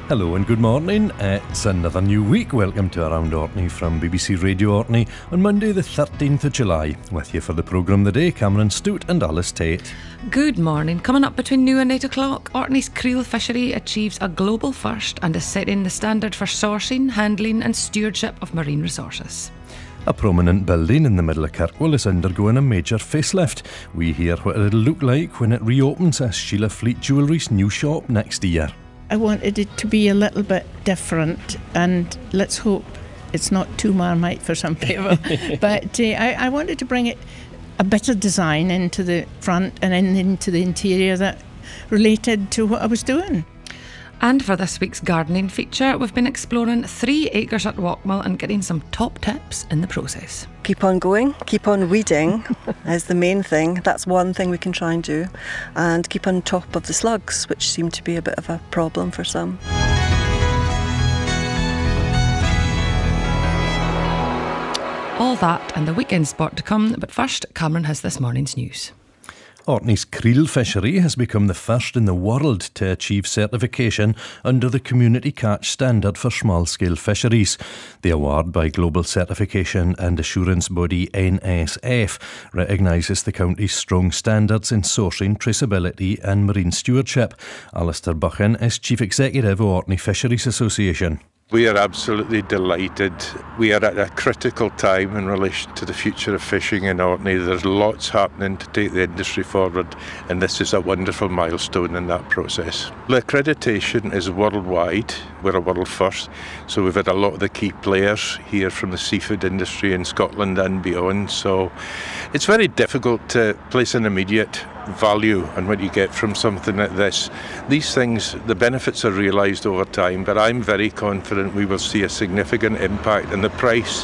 Hello and good morning. It's another new week. Welcome to Around Orkney from BBC Radio Orkney on Monday the 13th of July. With you for the programme today, Cameron Stewart and Alice Tate. Good morning. Coming up between now and 8 o'clock, Orkney's creel fishery achieves a global first and is setting the standard for sourcing, handling and stewardship of marine resources. A prominent building in the middle of Kirkwall is undergoing a major facelift. We hear what it'll look like when it reopens as Sheila Fleet Jewellery's new shop next year. I wanted it to be a little bit different, and let's hope it's not too Marmite for some people. But I wanted to bring it a bit of design into the front and into the interior that related to what I was doing. And for this week's gardening feature, we've been exploring 3 acres at Walkmill and getting some top tips in the process. Keep on going, keep on weeding is the main thing. That's one thing we can try and do. And keep on top of the slugs, which seem to be a bit of a problem for some. All that and the weekend sport to come, but first, Cameron has this morning's news. Orkney's creel fishery has become the first in the world to achieve certification under the Community Catch Standard for small-scale fisheries. The award by Global Certification and Assurance Body NSF recognises the county's strong standards in sourcing, traceability and marine stewardship. Alistair Buchan is Chief Executive of Orkney Fisheries Association. We are absolutely delighted. We are at a critical time in relation to the future of fishing in Orkney. There's lots happening to take the industry forward, and this is a wonderful milestone in that process. The accreditation is worldwide. We're a world first, so we've had a lot of the key players here from the seafood industry in Scotland and beyond. So it's very difficult to place an immediate value on what you get from something like this. These things, the benefits are realised over time, but I'm very confident we will see a significant impact in the price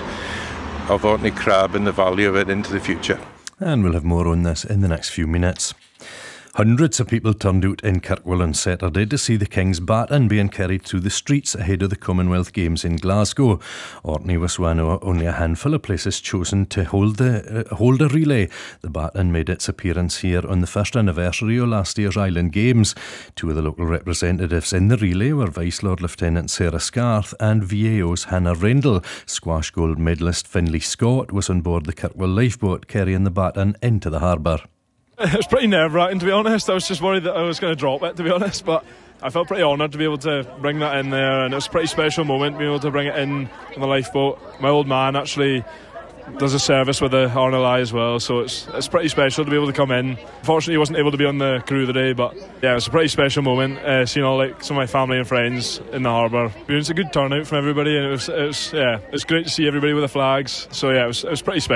of Orkney crab and the value of it into the future. And we'll have more on this in the next few minutes. Hundreds of people turned out in Kirkwall on Saturday to see the King's Baton being carried through the streets ahead of the Commonwealth Games in Glasgow. Orkney was one of only a handful of places chosen to hold a relay. The Baton made its appearance here on the first anniversary of last year's Island Games. 2 of the local representatives in the relay were Vice Lord Lieutenant Sarah Scarth and VAO's Hannah Rendell. Squash gold medalist Finlay Scott was on board the Kirkwall lifeboat carrying the Baton into the harbour. It was pretty nerve-wracking, to be honest. I was just worried that I was going to drop it, to be honest, but I felt pretty honoured to be able to bring that in there, and it was a pretty special moment being able to bring it in on the lifeboat. My old man actually does a service with the RNLI as well, so it's pretty special to be able to come in. Unfortunately, he wasn't able to be on the crew today, but yeah, it was a pretty special moment, seeing all some of my family and friends in the harbour. It was a good turnout from everybody, and it was great to see everybody with the flags, so yeah, it was pretty special.